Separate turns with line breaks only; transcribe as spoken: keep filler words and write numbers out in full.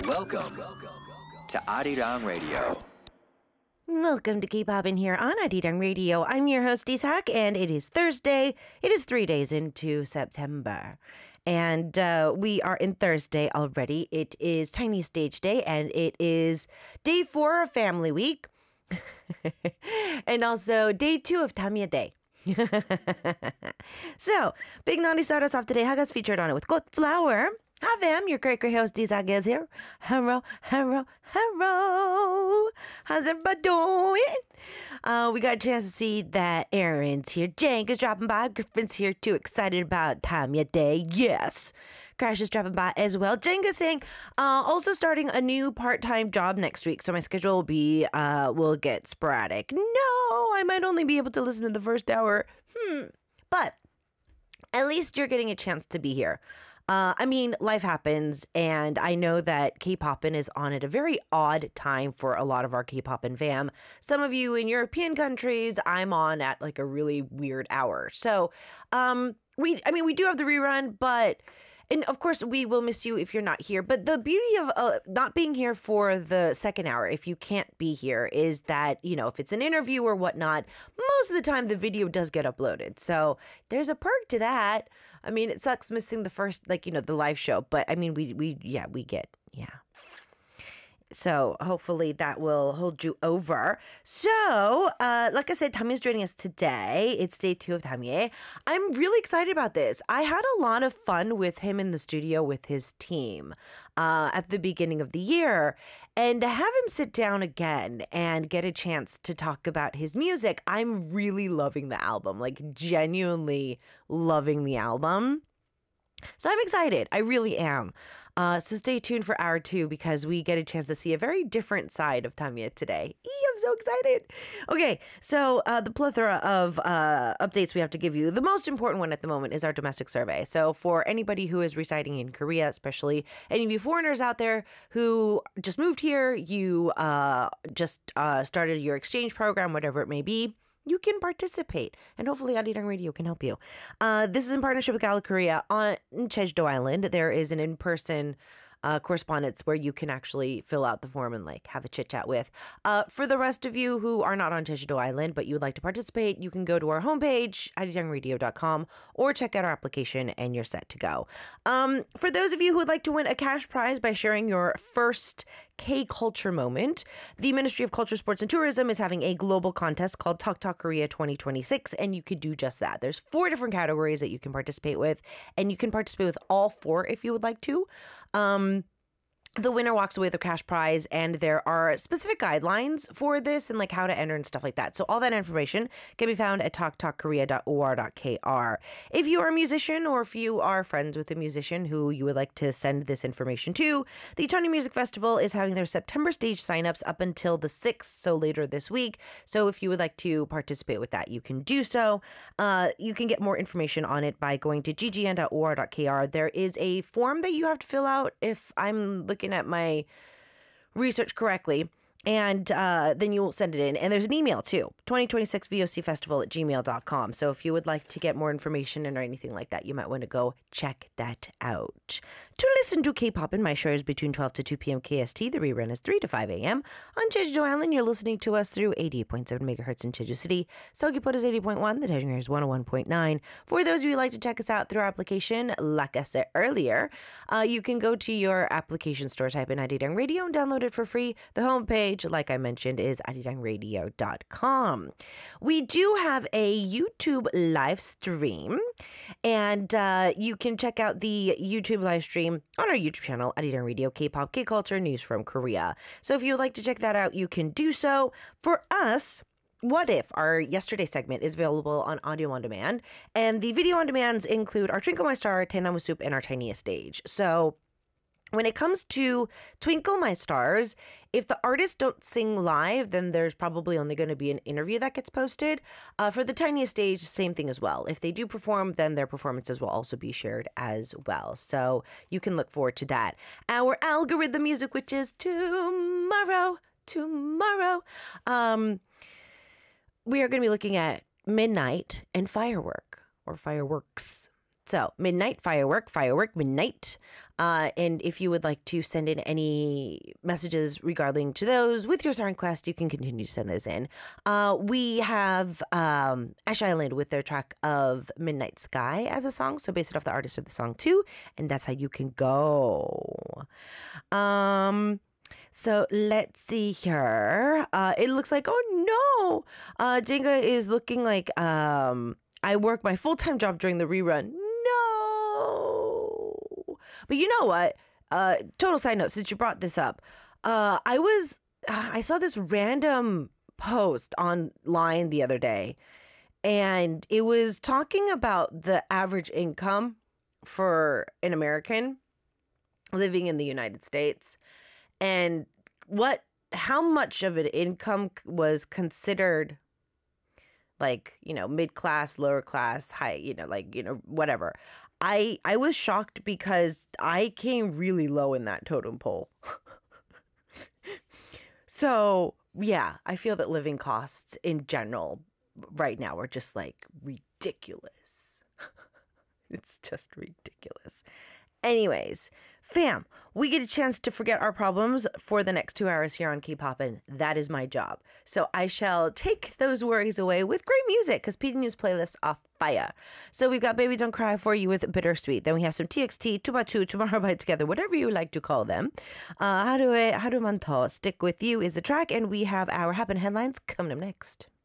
Welcome to Arirang Radio.
Welcome to K-Pop in here on Arirang Radio. I'm your host, Isak, and it is Thursday. It is three days into September. And uh, we are in Thursday already. It is Tiny Stage Day, and it is day four of Family Week. And also day two of Tamiya Day. So, Big Naughty started us off today. Haga's featured on it with Good Flower. Hi, fam. Your great, great host, Isak, is here. Hello, hello, hello. How's everybody doing? Uh, we got a chance to see that Aaron's here. Jank is dropping by. Griffin's here too. Excited about Tamiya Day. Yes. Crash is dropping by as well. Jenga is saying, uh, also starting a new part-time job next week. So my schedule will be, uh, will get sporadic. No, I might only be able to listen to the first hour. Hmm. But at least you're getting a chance to be here. Uh, I mean, life happens, and I know that K-Popin is on at a very odd time for a lot of our K-Popin fam. Some of you in European countries, I'm on at like a really weird hour. So, um, we, I mean, we do have the rerun, but, and of course, we will miss you if you're not here. But the beauty of uh, not being here for the second hour, if you can't be here, is that, you know, if it's an interview or whatnot, most of the time the video does get uploaded. So there's a perk to that. I mean, it sucks missing the first, like, you know, the live show, but I mean, we, we, yeah, we get, yeah. So hopefully that will hold you over. So, uh, like I said, Tamiya's joining us today. It's day two of Tamiya. I'm really excited about this. I had a lot of fun with him in the studio with his team uh, at the beginning of the year. And to have him sit down again and get a chance to talk about his music, I'm really loving the album, like genuinely loving the album. So I'm excited. I really am. Uh, so stay tuned for hour two because we get a chance to see a very different side of Tamiya today. Eee, I'm so excited. Okay, so uh, the plethora of uh, updates we have to give you. The most important one at the moment is our domestic survey. So for anybody who is residing in Korea, especially any of you foreigners out there who just moved here, you uh, just uh, started your exchange program, whatever it may be, you can participate, and hopefully Arirang Radio can help you. Uh, this is in partnership with Gala Korea on Jeju-do Island. There is an in-person uh, correspondence where you can actually fill out the form and like have a chit chat with. Uh, for the rest of you who are not on Jeju-do Island but you would like to participate, you can go to our homepage, arirang radio dot com, or check out our application and you're set to go. Um, for those of you who would like to win a cash prize by sharing your first K-Culture moment, the Ministry of Culture, Sports and Tourism is having a global contest called Talk Talk Korea twenty twenty-six, and you could do just that. There's four different categories that you can participate with, and you can participate with all four if you would like to. Um, The winner walks away with a cash prize, and there are specific guidelines for this and like how to enter and stuff like that. So all that information can be found at talk talk korea dot o r dot k r. If you are a musician or if you are friends with a musician who you would like to send this information to, the Tony Music Festival is having their September stage signups up until the sixth, so later this week. So if you would like to participate with that, you can do so. Uh, you can get more information on it by going to g g n dot o r dot k r. There is a form that you have to fill out if I'm looking at my research correctly, and uh, then you will send it in. And there's an email too, twenty twenty-six V O C Festival at gmail dot com. So if you would like to get more information or anything like that, you might want to go check that out. To listen to K-Pop in my shows between twelve to two p.m. K S T, the rerun is three to five a.m. On Jeju-do Island, you're listening to us through eighty-eight point seven megahertz in Jeju City. Sogipot is eighty point one, the Daejeon is one oh one point nine. For those of you who like to check us out through our application, like I said earlier, uh, you can go to your application store, type in Arirang Radio, and download it for free. The homepage, like I mentioned, is arirang radio dot com. We do have a YouTube live stream, and uh, you can check out the YouTube live stream on our YouTube channel, Arirang Radio, K-Pop, K-Culture, News from Korea. So if you would like to check that out, you can do so. For us, What If, our yesterday segment, is available on audio on demand, and the video on demands include our Twinkle My Star, Tenamu Soup, and our Tiniest Stage. So when it comes to Twinkle My Stars, if the artists don't sing live, then there's probably only going to be an interview that gets posted. Uh, for the Tiniest Stage, same thing as well. If they do perform, then their performances will also be shared as well. So you can look forward to that. Our algorithm music, which is tomorrow, tomorrow. Um, we are going to be looking at Midnight and Firework, or Fireworks. So midnight, firework, firework, midnight. Uh, and if you would like to send in any messages regarding to those with your song request, you can continue to send those in. Uh, we have um, Ash Island with their track of Midnight Sky as a song. So based it off the artist of the song too. And that's how you can go. Um... So let's see here. Uh, it looks like, oh no, uh, Jenga is looking like um, I work my full-time job during the rerun. No. But you know what? Uh, total side note, since you brought this up, uh, I was, I saw this random post online the other day, and it was talking about the average income for an American living in the United States. And what, how much of an income was considered like, you know, mid-class, lower class, high, you know, like, you know, whatever. I, I was shocked because I came really low in that totem pole. So, yeah, I feel that living costs in general right now are just like ridiculous. It's just ridiculous. Anyways, fam, we get a chance to forget our problems for the next two hours here on K-Poppin'. That is my job. So I shall take those worries away with great music because P D News playlists are fire. So we've got Baby Don't Cry for you with Bittersweet. Then we have some T X T, two by two, Tomorrow by Together, whatever you like to call them. Uh, Haruman To, Stick With You is the track. And we have our Happen Headlines coming up next.